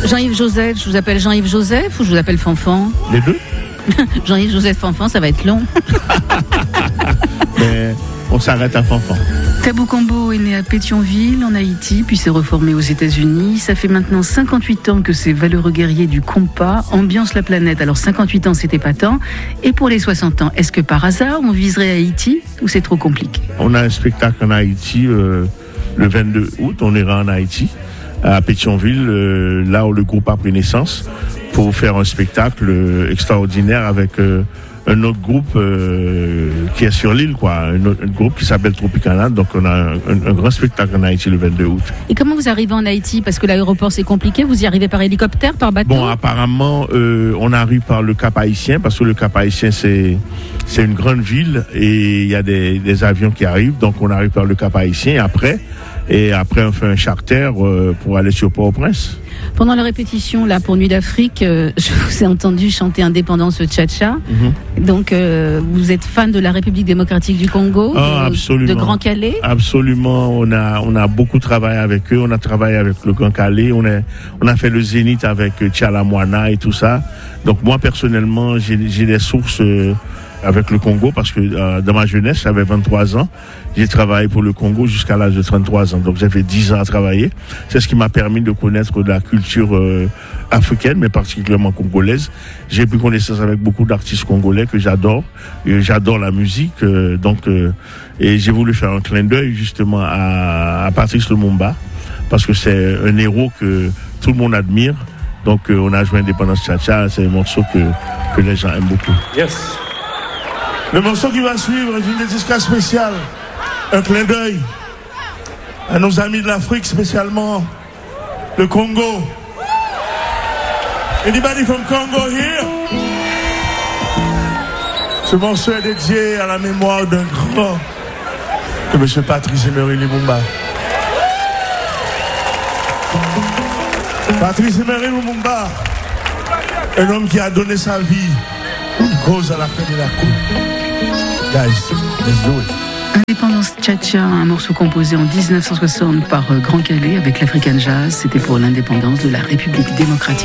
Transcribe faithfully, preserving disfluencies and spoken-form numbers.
Jean-Yves Joseph, je vous appelle Jean-Yves Joseph ou je vous appelle Fanfan? Les deux. Jean-Yves Joseph Fanfan, ça va être long. Mais on s'arrête à Fanfan. Tabou Combo est né à Pétionville, en Haïti, puis s'est reformé aux États-Unis. Ça fait maintenant cinquante-huit ans que ces valeureux guerriers du compas ambiancent la planète. Alors cinquante-huit ans, c'était pas tant. Et pour les soixante ans, est-ce que par hasard, on viserait Haïti ou c'est trop compliqué? On a un spectacle en Haïti euh, le vingt-deux août. On ira en Haïti, à Pétionville, euh, là où le groupe a pris naissance, pour faire un spectacle euh, extraordinaire avec euh, un autre groupe euh, qui est sur l'île, quoi. Un, autre, un groupe qui s'appelle Tropicana. Donc on a un, un, un grand spectacle en Haïti le vingt-deux août. Et comment vous arrivez en Haïti? Parce que l'aéroport c'est compliqué. Vous y arrivez par hélicoptère, par bateau? Bon, apparemment, euh, on arrive par le Cap Haïtien, parce que le Cap Haïtien c'est c'est une grande ville et il y a des, des avions qui arrivent. Donc on arrive par le Cap Haïtien. Et après, et après on fait un charter euh, pour aller sur Port-au-Prince. Pendant la répétition, là, pour Nuit d'Afrique, euh, je vous ai entendu chanter Indépendance Tcha-Tcha. Mm-hmm. Donc, euh, vous êtes fan de la République démocratique du Congo, oh, de, absolument. de Grand Calais? Absolument. On a, on a beaucoup travaillé avec eux. On a travaillé avec le Grand Calais. On a, on a fait le Zénith avec Tchalamouana et tout ça. Donc, moi, personnellement, j'ai, j'ai des sources euh, avec le Congo parce que euh, dans ma jeunesse, j'avais vingt-trois ans. J'ai travaillé pour le Congo jusqu'à l'âge de trente-trois ans. Donc, j'ai fait dix ans à travailler. C'est ce qui m'a permis de connaître de la culture euh, africaine, mais particulièrement congolaise. J'ai pris connaissance avec beaucoup d'artistes congolais que j'adore. Et j'adore la musique. Euh, donc, euh, et j'ai voulu faire un clin d'œil justement à, à Patrice Lumumba parce que c'est un héros que tout le monde admire. Donc, euh, on a joué Indépendance Tcha-Tcha. C'est un morceau que, que les gens aiment beaucoup. Yes. Le morceau qui va suivre est une dédicace spéciale. Un clin d'œil à nos amis de l'Afrique, spécialement le Congo. Anybody from Congo here? Ce morceau est dédié à la mémoire d'un grand, de M. Patrice Emery Lumumba. Patrice Emery Lumumba, un homme qui a donné sa vie pour une cause à laquelle il a cru. Guys, let's do it. Indépendance Tcha-Tcha, un morceau composé en dix-neuf cent soixante par Grand Calais avec l'African Jazz. C'était pour l'indépendance de la République démocratique